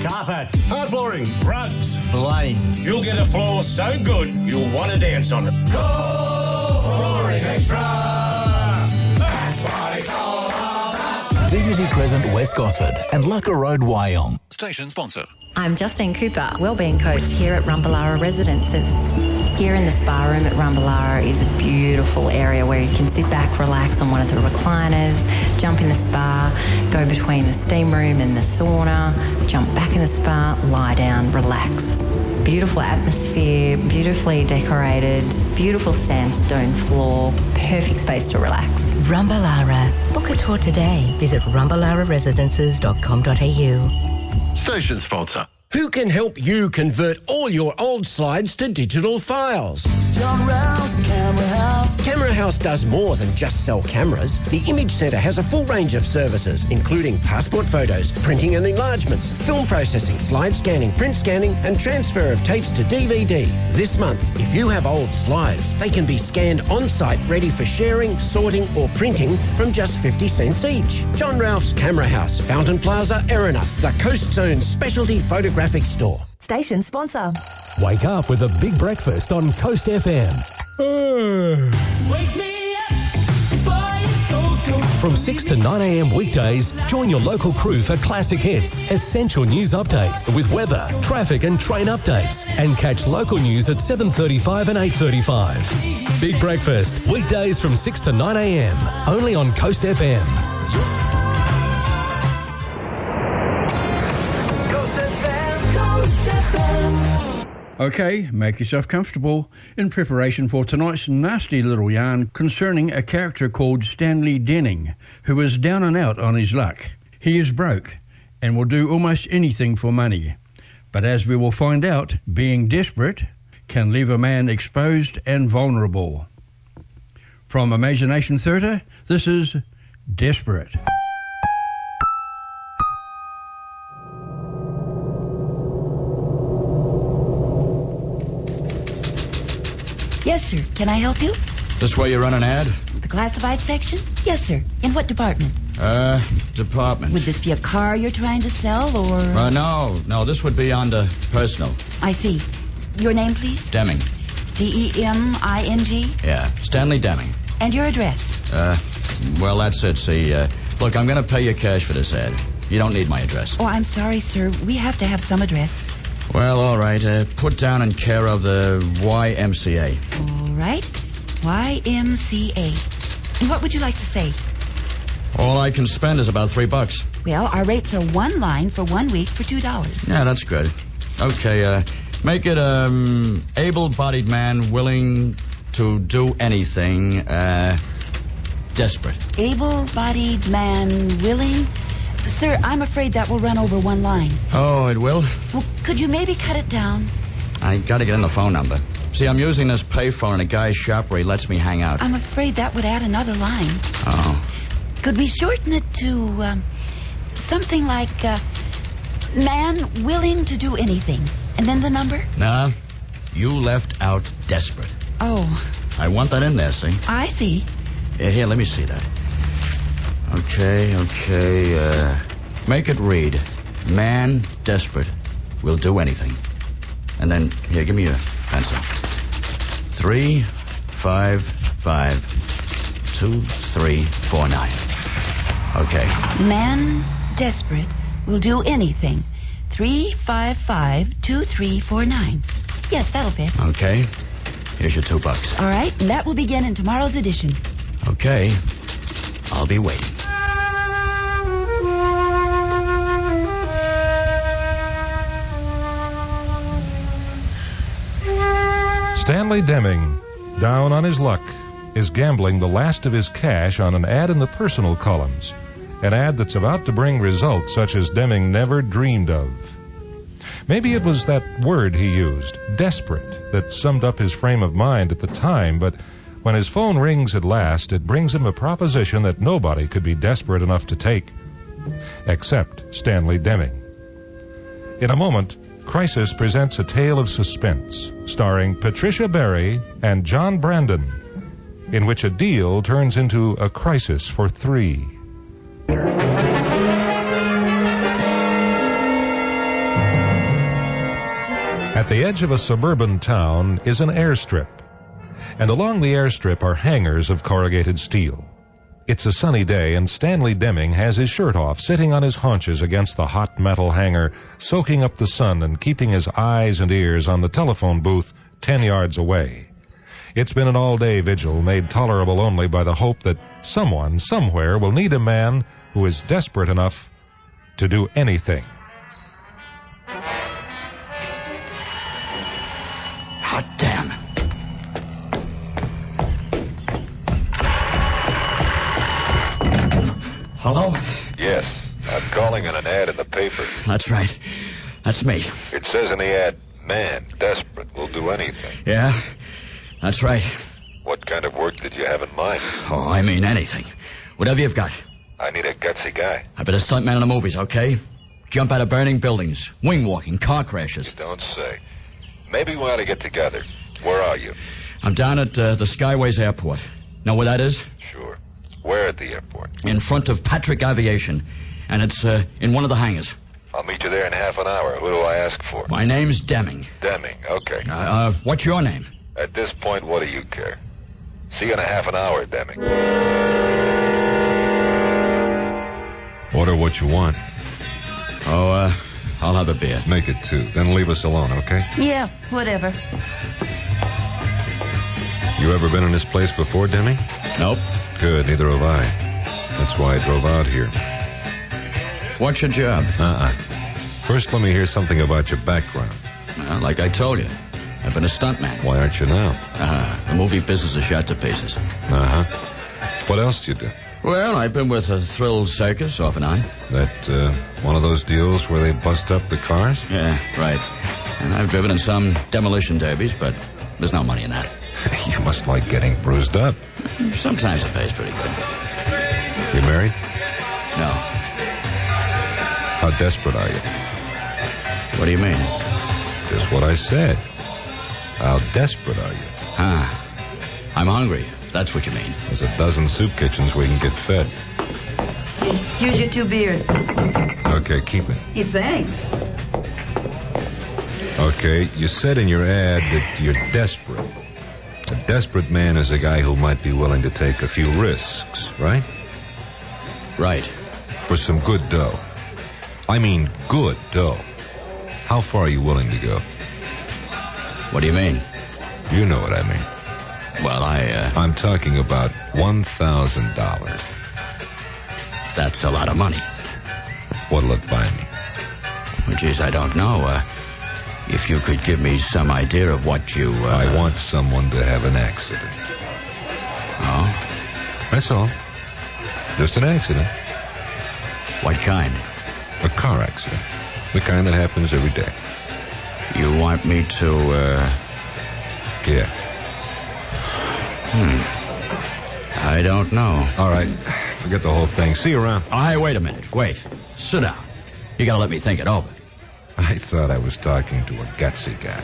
Carpet. Hard flooring. Rugs. Lanes. You'll get a floor so good you'll want to dance on it. Go Flooring Extra! That's what it's all about. Dignity Crescent, West Gosford and Lucka Road, Wyong. Station sponsor. I'm Justine Cooper, wellbeing coach here at Rumballara Residences. Here in the spa room at Rumballara is a beautiful area where you can sit back, relax on one of the recliners, jump in the spa, go between the steam room and the sauna, jump back in the spa, lie down, relax. Beautiful atmosphere, beautifully decorated, beautiful sandstone floor, perfect space to relax. Rumballara. Book a tour today. Visit rumballararesidences.com.au. Station sponsor. Who can help you convert all your old slides to digital files? John Rouse Camera House. Camera House does more than just sell cameras. The Image Centre has a full range of services, including passport photos, printing and enlargements, film processing, slide scanning, print scanning, and transfer of tapes to DVD. This month, if you have old slides, they can be scanned on-site, ready for sharing, sorting, or printing from just 50 cents each. John Ralph's Camera House, Fountain Plaza, Erina, the Coast Zone's specialty photographic store. Station sponsor. Wake up with a big breakfast on Coast FM. Wake me up before you go. From 6 to 9 a.m. weekdays, join your local crew for classic hits, essential news updates with weather, traffic and train updates, and catch local news at 7:35 and 8:35. Big breakfast, weekdays from 6 to 9 a.m. only on Coast FM. Okay, make yourself comfortable in preparation for tonight's nasty little yarn concerning a character called Stanley Denning, who is down and out on his luck. He is broke and will do almost anything for money. But as we will find out, being desperate can leave a man exposed and vulnerable. From Imagination Theatre, this is Desperate. Yes, sir. Can I help you? This way you run an ad? The classified section? Yes, sir. In what department? Department. Would this be a car you're trying to sell, or...? No. This would be under personal. I see. Your name, please? Deming. D-E-M-I-N-G? Yeah, Stanley Deming. And your address? Well, that's it, see. Look, I'm going to pay you cash for this ad. You don't need my address. Oh, I'm sorry, sir. We have to have some address. Well, all right. Put down in care of the YMCA. All right. YMCA. And what would you like to say? All I can spend is about $3. Well, our rates are one line for 1 week for $2. Yeah, that's good. Okay, make it, able-bodied man willing to do anything, desperate. Able-bodied man willing... Sir, I'm afraid that will run over one line. Oh, it will? Well, could you maybe cut it down? I got to get in the phone number. See, I'm using this payphone in a guy's shop where he lets me hang out. I'm afraid that would add another line. Oh. Could we shorten it to something like man willing to do anything? And then the number? Nah, you left out desperate. Oh. I want that in there, see? I see. Here, let me see that. Okay. Make it read, man desperate will do anything. And then, here, give me a pencil. 3552349. Okay. Man desperate will do anything. 3552349. Yes, that'll fit. Okay. Here's your $2. All right, and that will begin in tomorrow's edition. Okay. I'll be waiting. Stanley Deming, down on his luck, is gambling the last of his cash on an ad in the personal columns, an ad that's about to bring results such as Deming never dreamed of. Maybe it was that word he used, desperate, that summed up his frame of mind at the time, but when his phone rings at last, it brings him a proposition that nobody could be desperate enough to take, except Stanley Deming. In a moment, Crisis presents a tale of suspense, starring Patricia Berry and John Brandon, in which a deal turns into a crisis for three. At the edge of a suburban town is an airstrip, and along the airstrip are hangars of corrugated steel. It's a sunny day, and Stanley Deming has his shirt off, sitting on his haunches against the hot metal hangar, soaking up the sun and keeping his eyes and ears on the telephone booth 10 yards away. It's been an all-day vigil, made tolerable only by the hope that someone, somewhere, will need a man who is desperate enough to do anything. Hot damn. Hello? Yes, I'm calling on an ad in the paper. That's right. That's me. It says in the ad, man, desperate, will do anything. Yeah, that's right. What kind of work did you have in mind? Oh, I mean anything. Whatever you've got. I need a gutsy guy. I've been a stuntman in the movies, okay? Jump out of burning buildings, wing walking, car crashes. You don't say. Maybe we ought to get together. Where are you? I'm down at the Skyways Airport. Know where that is? Sure. Where at the airport? In front of Patrick Aviation. And it's in one of the hangars. I'll meet you there in half an hour. Who do I ask for? My name's Deming. Deming, okay. What's your name? At this point, what do you care? See you in a half an hour, Deming. Order what you want. Oh, I'll have a beer. Make it 2. Then leave us alone, okay? Yeah, whatever. You ever been in this place before, Deming? Nope. Good, neither have I. That's why I drove out here. What's your job? First, let me hear something about your background. Well, like I told you, I've been a stuntman. Why aren't you now? The movie business is shot to pieces. What else do you do? Well, I've been with a thrill circus off and on. That, one of those deals where they bust up the cars? Yeah, right. And I've driven in some demolition derbies, but there's no money in that. You must like getting bruised up. Sometimes it pays pretty good. You married? No. How desperate are you? What do you mean? Just what I said. How desperate are you? I'm hungry. That's what you mean. There's a dozen soup kitchens where you can get fed. Here's your 2 beers. Okay, keep it. Hey, thanks. Okay, you said in your ad that you're desperate. A desperate man is a guy who might be willing to take a few risks, right? Right. For some good dough. I mean good dough. How far are you willing to go? What do you mean? You know what I mean. Well, I'm talking about $1,000. That's a lot of money. What'll it buy me? Well, geez, I don't know. If you could give me some idea of what you... I want someone to have an accident. Oh? That's all. Just an accident. What kind? A car accident. The kind that happens every day. You want me to, Yeah. I don't know. All right. Forget the whole thing. See you around. Hey, wait a minute. Wait. Sit down. You gotta let me think it over. I thought I was talking to a gutsy guy.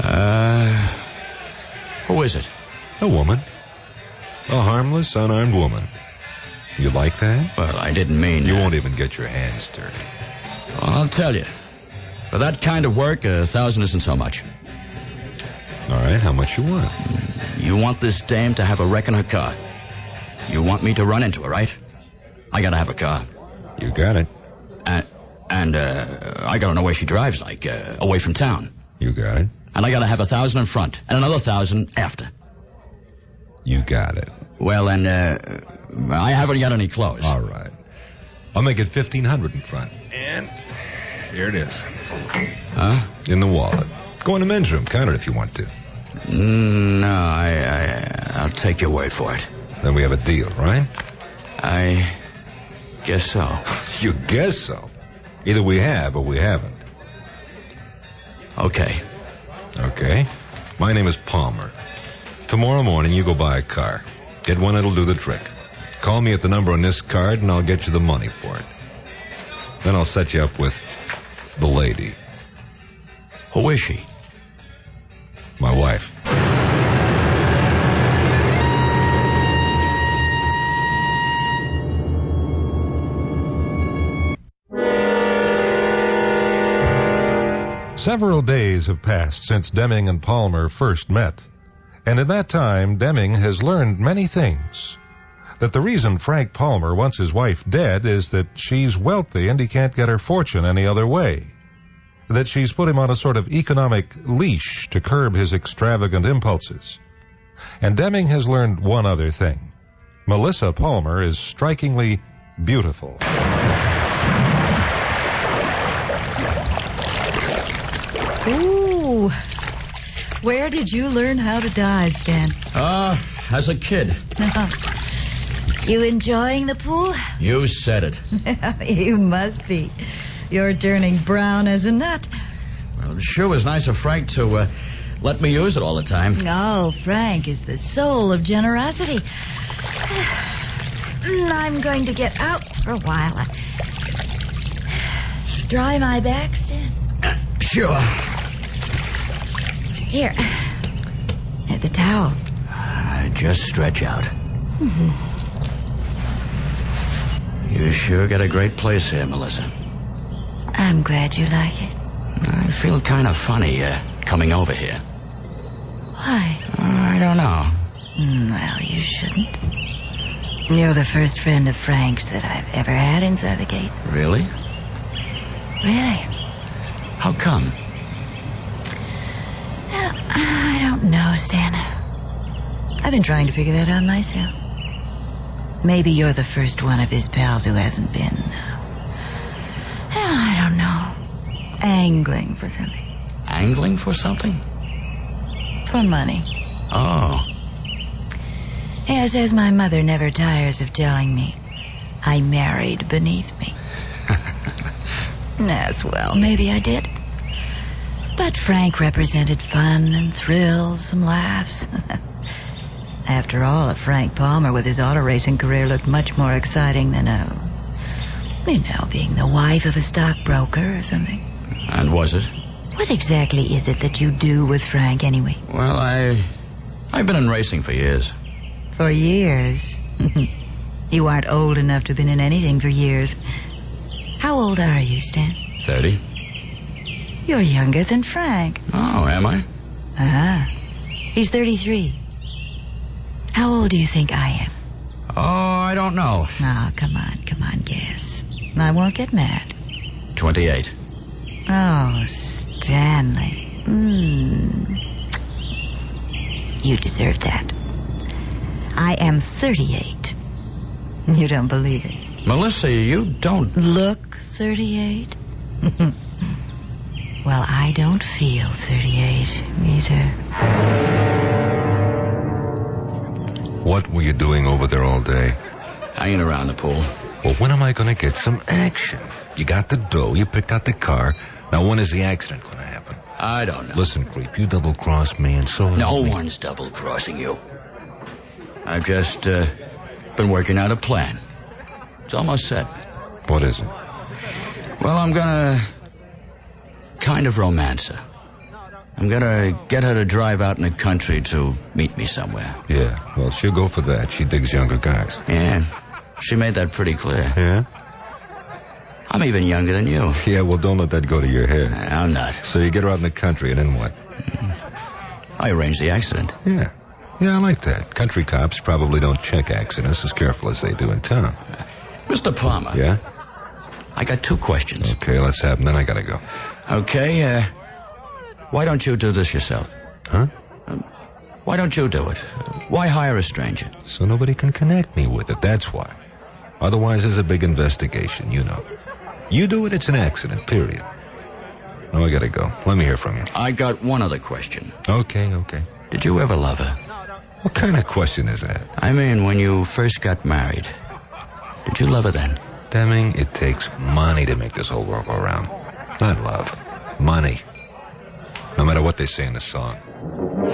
Who is it? A woman. A harmless, unarmed woman. You like that? Well, I didn't mean... You won't even get your hands dirty. Well, I'll tell you. For that kind of work, 1,000 isn't so much. All right, how much you want? You want this dame to have a wreck in her car. You want me to run into her, right? I gotta have a car. You got it. And I gotta know where she drives, like, away from town. You got it. And I gotta have 1,000 in front, and another 1,000 after. You got it. Well, and, I haven't got any clothes. All right. I'll make it 1,500 in front. And here it is. Huh? In the wallet. Go in the men's room. Count it if you want to. No, I'll take your word for it. Then we have a deal, right? I guess so. You guess so? Either we have or we haven't. Okay. Okay. My name is Palmer. Tomorrow morning you go buy a car. Get one that'll do the trick. Call me at the number on this card and I'll get you the money for it. Then I'll set you up with the lady. Who is she? My wife. Several days have passed since Deming and Palmer first met. And in that time, Deming has learned many things. That the reason Frank Palmer wants his wife dead is that she's wealthy and he can't get her fortune any other way. That she's put him on a sort of economic leash to curb his extravagant impulses. And Deming has learned one other thing. Melissa Palmer is strikingly beautiful. Ooh. Where did you learn how to dive, Stan? As a kid. You enjoying the pool? You said it. You must be. You're turning brown as a nut. Well, it sure was nice of Frank to let me use it all the time. Oh, Frank is the soul of generosity. I'm going to get out for a while. Dry my back, Stan? Sure. Here. The towel. Just stretch out. Mm-hmm. You sure got a great place here, Melissa. I'm glad you like it. I feel kind of funny coming over here. Why? I don't know. Well, you shouldn't. You're the first friend of Frank's that I've ever had inside the gates. Really? Really? How come? I don't know, Stan. I've been trying to figure that out myself. Maybe you're the first one of his pals who hasn't been, I don't know, angling for something. Angling for something? For money. Oh. Yes, as my mother never tires of telling me, I married beneath me. Yes, well, maybe I did. But Frank represented fun and thrills, some laughs. After all, a Frank Palmer with his auto racing career looked much more exciting than being the wife of a stockbroker or something. And was it? What exactly is it that you do with Frank anyway? Well, I've been in racing for years. For years? You aren't old enough to have been in anything for years. How old are you, Stan? 30. You're younger than Frank. Oh, am I? He's 33. How old do you think I am? Oh, I don't know. Oh, come on, guess. I won't get mad. 28. Oh, Stanley. You deserve that. I am 38. You don't believe it. Melissa, you don't... Look 38? Well, I don't feel 38 either. What were you doing over there all day? Hanging around the pool. Well, when am I going to get some action? You got the dough, you picked out the car. Now, when is the accident going to happen? I don't know. Listen, creep, you double-crossed me and so... No one's double-crossing you. I've just been working out a plan. It's almost set. What is it? Well, I'm gonna kind of romance her. I'm gonna get her to drive out in the country to meet me somewhere. Yeah, well, she'll go for that. She digs younger guys. Yeah, she made that pretty clear. Yeah? I'm even younger than you. Yeah, well, don't let that go to your head. I'm not. So you get her out in the country, and then what? I arranged the accident. Yeah. Yeah, I like that. Country cops probably don't check accidents as careful as they do in town. Mr. Palmer. Yeah? I got 2 questions. Okay, let's have them, then I gotta go. Okay, why don't you do this yourself? Huh? Why don't you do it? Why hire a stranger? So nobody can connect me with it, that's why. Otherwise, there's a big investigation, you know. You do it, it's an accident, period. Now I gotta go. Let me hear from you. I got one other question. Okay. Did you ever love her? What kind of question is that? I mean, when you first got married, did you love her then? Deming, it takes money to make this whole world go around. Not love. Money. No matter what they say in the song.